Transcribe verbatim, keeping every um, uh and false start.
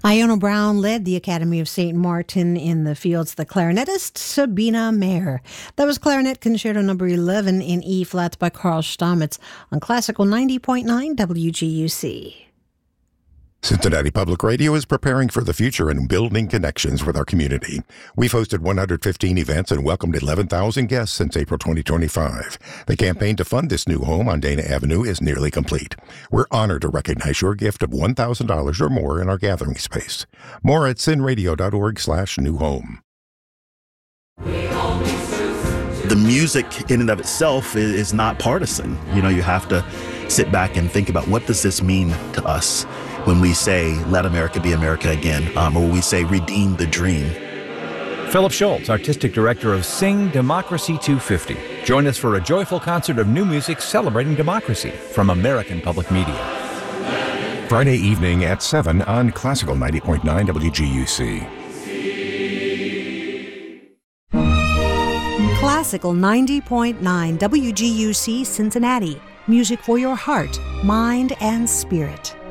Iona Brown led the Academy of Saint Martin in the fields, the clarinetist Sabina Mayer. That was Clarinet Concerto number eleven in E-flat by Carl Stamitz on Classical ninety point nine W G U C. Cincinnati Public Radio is preparing for the future and building connections with our community. We've hosted one hundred fifteen events and welcomed eleven thousand guests since April twenty twenty-five. The campaign to fund this new home on Dana Avenue is nearly complete. We're honored to recognize your gift of one thousand dollars or more in our gathering space. More at cinradio.org slash new home. The music in and of itself is not partisan. You know, you have to sit back and think about, what does this mean to us when we say, let America be America again, um, or when we say, redeem the dream. Philip Schultz, Artistic Director of Sing Democracy two fifty. Join us for a joyful concert of new music celebrating democracy from American Public Media. Friday evening at seven on Classical ninety point nine W G U C. Classical ninety point nine W G U C Cincinnati. Music for your heart, mind, and spirit.